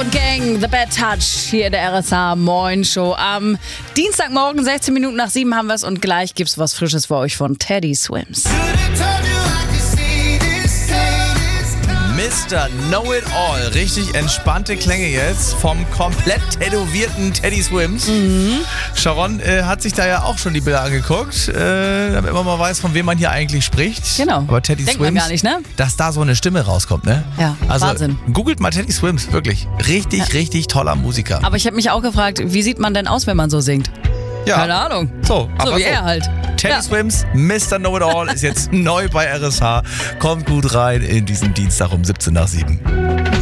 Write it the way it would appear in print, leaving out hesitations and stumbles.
und Gang, The Bad Touch, hier in der RSH Moin Show. Am Dienstagmorgen, 16 Minuten nach 7 haben wir es und gleich gibt's was Frisches für euch von Teddy Swims. Mr. Know-It-All. Richtig entspannte Klänge jetzt vom komplett tätowierten Teddy Swims. Sharon hat sich da ja auch schon die Bilder angeguckt, damit man mal weiß, von wem man hier eigentlich spricht. Genau. Aber Teddy Denkt Swims, man gar nicht, ne? dass da so eine Stimme rauskommt, ne? Ja, also, Wahnsinn. Googelt mal Teddy Swims, wirklich. Richtig toller Musiker. Aber ich habe mich auch gefragt, wie sieht man denn aus, wenn man so singt? Ja. Keine Ahnung. So wie er halt. Teddy Swims, Mr. Know-It-All ist jetzt neu bei RSH. Kommt gut rein in diesen Dienstag um 17 nach 7.